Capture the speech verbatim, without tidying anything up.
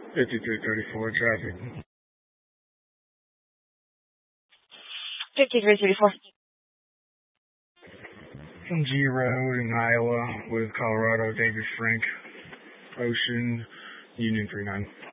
fifty-three thirty-four traffic. fifty-three thirty-four. From G Road in Iowa with Colorado, David Frank, Ocean, Union three nine.